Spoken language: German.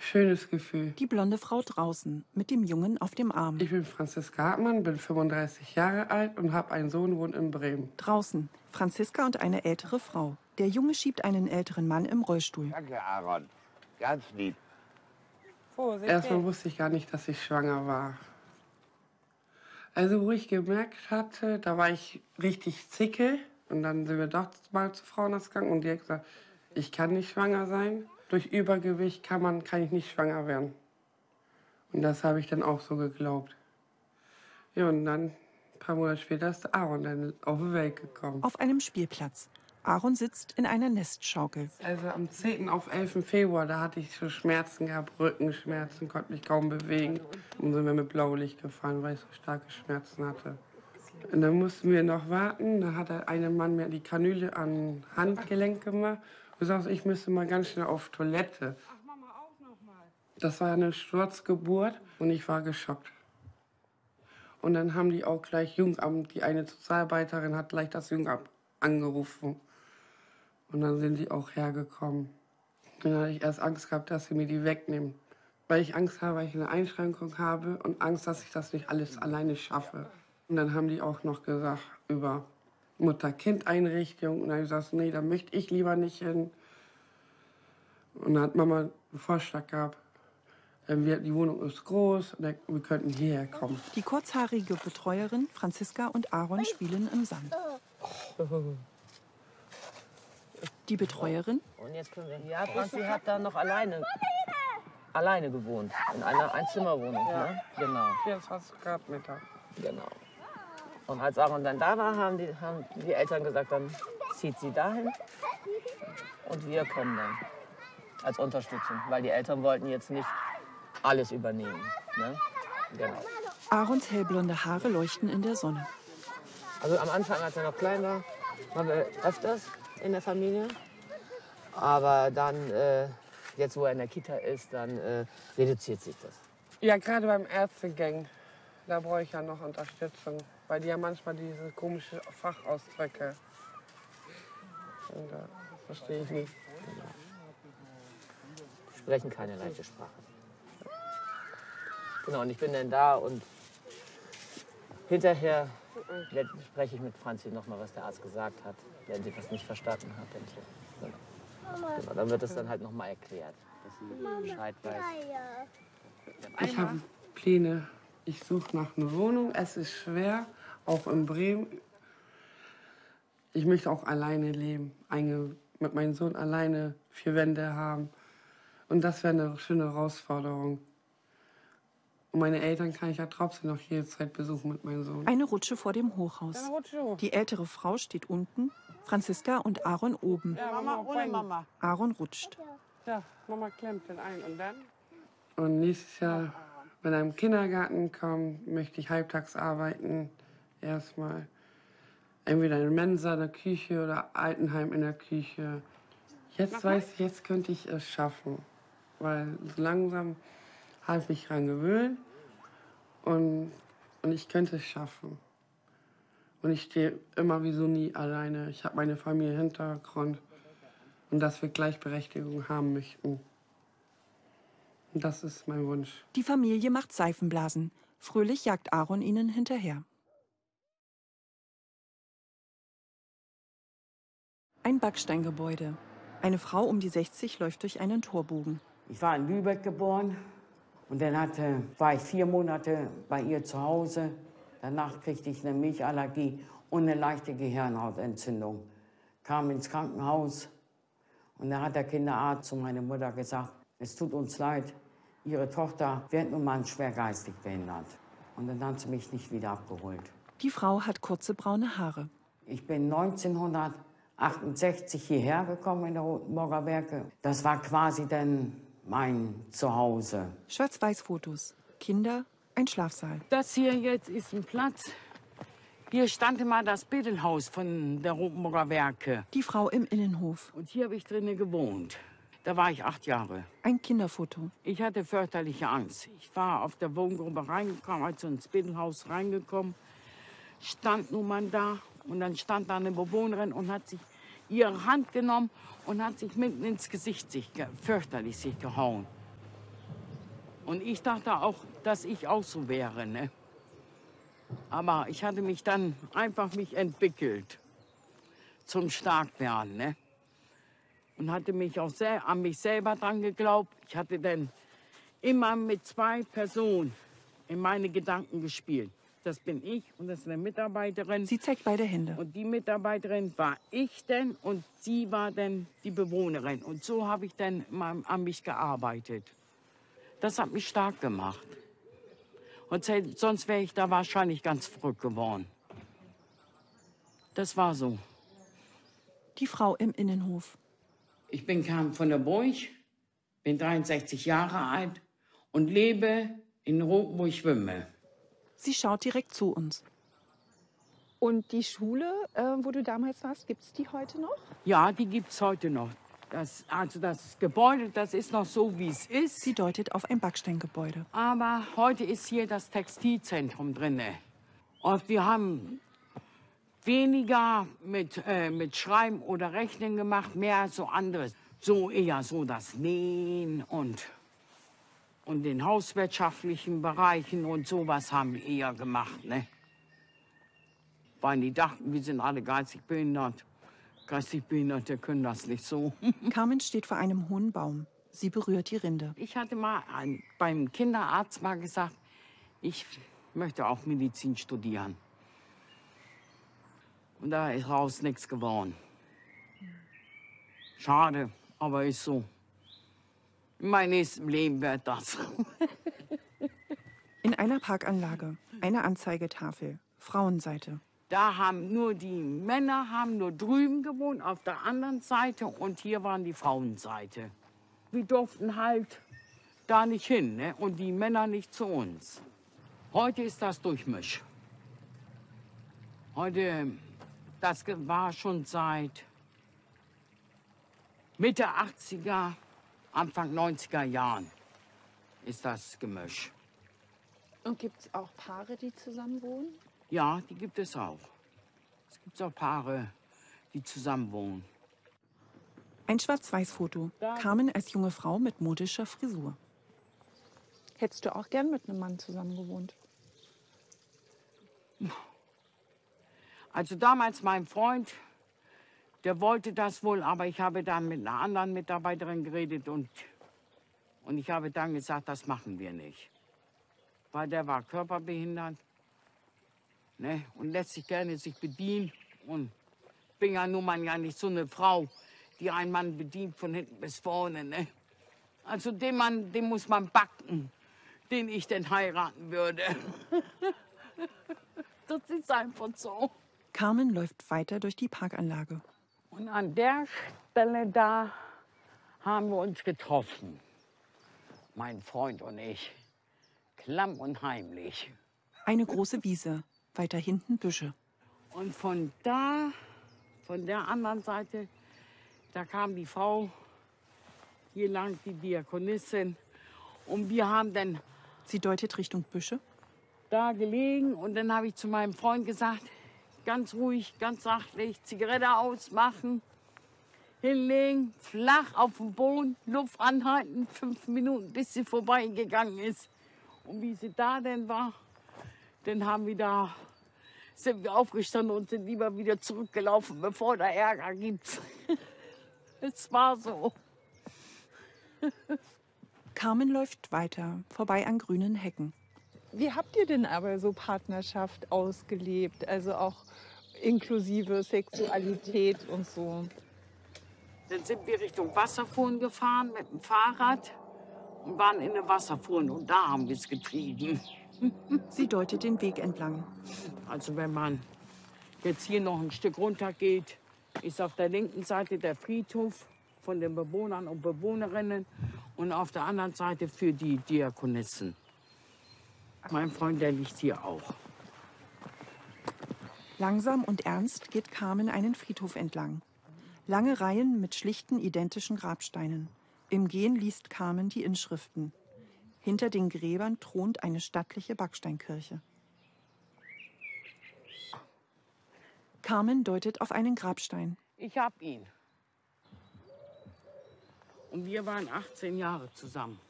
Schönes Gefühl. Die blonde Frau draußen, mit dem Jungen auf dem Arm. Ich bin Franziska Hartmann, bin 35 Jahre alt und habe einen Sohn, wohnt in Bremen. Draußen, Franziska und eine ältere Frau. Der Junge schiebt einen älteren Mann im Rollstuhl. Danke, Aaron. Ganz lieb. Erstmal wusste ich gar nicht, dass ich schwanger war. Also wo ich gemerkt hatte, da war ich richtig zicke. Und dann sind wir doch mal zu Frauenarzt gegangen und die hat gesagt, ich kann nicht schwanger sein. Durch Übergewicht kann ich nicht schwanger werden. Und das habe ich dann auch so geglaubt. Ja, und dann, ein paar Monate später, ist Aaron dann auf die Welt gekommen. Auf einem Spielplatz. Aaron sitzt in einer Nestschaukel. Also am 10. auf 11. Februar, da hatte ich so Schmerzen gehabt, Rückenschmerzen, konnte mich kaum bewegen. Und sind wir mit Blaulicht gefahren, weil ich so starke Schmerzen hatte. Und dann mussten wir noch warten. Da hat der eine Mann mir die Kanüle an Handgelenk gemacht und gesagt, ich müsste mal ganz schnell auf Toilette. Das war eine Sturzgeburt und ich war geschockt. Und dann haben die auch gleich Jugendamt, die eine Sozialarbeiterin hat gleich das Jugendamt angerufen. Und dann sind die auch hergekommen. Dann hatte ich erst Angst gehabt, dass sie mir die wegnehmen. Weil ich Angst habe, weil ich eine Einschränkung habe und Angst, dass ich das nicht alles alleine schaffe. Und dann haben die auch noch gesagt über Mutter-Kind-Einrichtung. Und dann habe ich gesagt, nee, da möchte ich lieber nicht hin. Und dann hat Mama einen Vorschlag gehabt. Die Wohnung ist groß, wir könnten hierher kommen. Die kurzhaarige Betreuerin Franziska und Aaron spielen im Sand. Die Betreuerin? Und jetzt können wir. Ja, Franzi hat da noch alleine gewohnt. In einer Einzimmerwohnung. Ja. Ne? Genau. 24 Quadratmeter. Genau. Und als Aaron dann da war, haben die Eltern gesagt, dann zieht sie dahin. Und wir kommen dann als Unterstützung. Weil die Eltern wollten jetzt nicht alles übernehmen. Ne? Genau. Aarons hellblonde Haare leuchten in der Sonne. Also am Anfang, als er noch klein war, waren wir öfters in der Familie. Aber dann, jetzt wo er in der Kita ist, dann reduziert sich das. Ja, gerade beim Ärztegang, da brauche ich ja noch Unterstützung. Weil die ja manchmal diese komischen Fachausdrücke. Und das verstehe ich nicht. Sprechen keine leichte Sprache. Genau, und ich bin dann da und hinterher spreche ich mit Franzi noch mal, was der Arzt gesagt hat, wenn sie was nicht verstanden hat. Und so. Genau, dann wird es dann halt noch mal erklärt, dass sie Bescheid weiß. Ich habe Pläne. Ich suche nach einer Wohnung. Es ist schwer, auch in Bremen. Ich möchte auch alleine leben. Mit meinem Sohn alleine 4 Wände haben. Und das wäre eine schöne Herausforderung. Und meine Eltern kann ich ja trotzdem noch jederzeit besuchen mit meinem Sohn. Eine Rutsche vor dem Hochhaus. Die ältere Frau steht unten, Franziska und Aaron oben. Ja, Mama, ohne Mama. Aaron rutscht. Ja, Mama klemmt den ein und dann? Und nächstes Jahr, wenn er im Kindergarten kommt, möchte ich halbtags arbeiten. Erstmal. Entweder in der Mensa, in der Küche oder Altenheim in der Küche. Jetzt weiß ich, jetzt könnte ich es schaffen. Weil so langsam habe ich mich daran gewöhnt und ich könnte es schaffen. Und ich stehe immer wie so nie alleine. Ich habe meine Familie im Hintergrund und dass wir Gleichberechtigung haben möchten. Und das ist mein Wunsch. Die Familie macht Seifenblasen. Fröhlich jagt Aaron ihnen hinterher. Ein Backsteingebäude. Eine Frau um die 60 läuft durch einen Torbogen. Ich war in Lübeck geboren und dann war ich 4 Monate bei ihr zu Hause. Danach kriegte ich eine Milchallergie und eine leichte Gehirnhautentzündung. Kam ins Krankenhaus und da hat der Kinderarzt zu meiner Mutter gesagt, es tut uns leid, Ihre Tochter wird nun mal schwer geistig behindert. Und dann hat sie mich nicht wieder abgeholt. Die Frau hat kurze braune Haare. Ich bin 1968 hierher gekommen in der Rotenburger Werke. Das war quasi dann mein Zuhause. Schwarz-Weiß-Fotos. Kinder, ein Schlafsaal. Das hier jetzt ist ein Platz. Hier stand mal das Bettelhaus von der Rotenburger Werke. Die Frau im Innenhof. Und hier habe ich drinnen gewohnt. Da war ich 8 Jahre. Ein Kinderfoto. Ich hatte fürchterliche Angst. Ich war auf der Wohngruppe reingekommen, also ins Bettelhaus reingekommen. Stand nun mal da und dann stand da eine Bewohnerin und hat sich ihre Hand genommen und hat sich mitten ins Gesicht fürchterlich gehauen. Und ich dachte auch, dass ich auch so wäre, ne? Aber ich hatte mich dann einfach entwickelt zum Starkwerden, ne? Und hatte mich auch an mich selber dran geglaubt. Ich hatte dann immer mit 2 Personen in meine Gedanken gespielt. Das bin ich und das ist eine Mitarbeiterin. Sie zeigt beide Hände. Und die Mitarbeiterin war ich denn und sie war dann die Bewohnerin. Und so habe ich dann mal an mich gearbeitet. Das hat mich stark gemacht. Und sonst wäre ich da wahrscheinlich ganz verrückt geworden. Das war so. Die Frau im Innenhof. Ich bin Carmen von der Burg, bin 63 Jahre alt und lebe in Roten, wo ich schwimme. Sie schaut direkt zu uns. Und die Schule, wo du damals warst, gibt es die heute noch? Ja, die gibt es heute noch. Das Gebäude, das ist noch so, wie es ist. Sie deutet auf ein Backsteingebäude. Aber heute ist hier das Textilzentrum drin. Und wir haben weniger mit Schreiben oder Rechnen gemacht, mehr so anderes. So eher so das Nähen und den hauswirtschaftlichen Bereichen und sowas haben wir eher gemacht, ne? Weil die dachten, wir sind alle geistig behindert. Geistig Behinderte können das nicht so. Carmen steht vor einem hohen Baum. Sie berührt die Rinde. Ich hatte mal beim Kinderarzt mal gesagt, ich möchte auch Medizin studieren. Und da ist raus nichts geworden. Schade, aber ist so. In meinem nächsten Leben wird das. In einer Parkanlage, eine Anzeigetafel, Frauenseite. Da haben nur die Männer nur drüben gewohnt, auf der anderen Seite. Und hier waren die Frauenseite. Wir durften halt da nicht hin, ne? Und die Männer nicht zu uns. Heute ist das Durchmisch. Heute, das war schon seit Mitte 80er, Anfang 90er Jahren ist das Gemisch. Und gibt es auch Paare, die zusammen wohnen? Ja, die gibt es auch. Es gibt auch Paare, die zusammen wohnen. Ein Schwarz-Weiß-Foto. Carmen als junge Frau mit modischer Frisur. Hättest du auch gern mit einem Mann zusammen gewohnt? Also damals mein Freund, der wollte das wohl, aber ich habe dann mit einer anderen Mitarbeiterin geredet und ich habe dann gesagt, das machen wir nicht. Weil der war körperbehindert, ne, und lässt sich gerne sich bedienen. Und bin ja nun mal ja nicht so eine Frau, die einen Mann bedient von hinten bis vorne. Ne? Also den Mann, den muss man backen, den ich denn heiraten würde. Das ist einfach so. Carmen läuft weiter durch die Parkanlage. Und an der Stelle da haben wir uns getroffen. Mein Freund und ich. Klamm und heimlich. Eine große Wiese, weiter hinten Büsche. Und von der anderen Seite, da kam die Frau hier lang, die Diakonissin. Und wir haben dann Sie deutet Richtung Büsche. da gelegen. Und dann habe ich zu meinem Freund gesagt, ganz ruhig, ganz sachlich, Zigarette ausmachen, hinlegen, flach auf dem Boden, Luft anhalten, 5 Minuten, bis sie vorbeigegangen ist. Und wie sie da denn war, dann sind wir aufgestanden und sind lieber wieder zurückgelaufen, bevor da Ärger gibt. Es war so. Carmen läuft weiter, vorbei an grünen Hecken. Wie habt ihr denn aber so Partnerschaft ausgelebt? Also auch inklusive Sexualität und so. Dann sind wir Richtung Wasserfuhren gefahren mit dem Fahrrad und waren in der Wasserfuhren und da haben wir es getrieben. Sie deutet den Weg entlang. Also wenn man jetzt hier noch ein Stück runter geht, ist auf der linken Seite der Friedhof von den Bewohnern und Bewohnerinnen und auf der anderen Seite für die Diakonissen. Mein Freund, der liegt hier auch. Langsam und ernst geht Carmen einen Friedhof entlang. Lange Reihen mit schlichten, identischen Grabsteinen. Im Gehen liest Carmen die Inschriften. Hinter den Gräbern thront eine stattliche Backsteinkirche. Carmen deutet auf einen Grabstein. Ich hab ihn. Und wir waren 18 Jahre zusammen.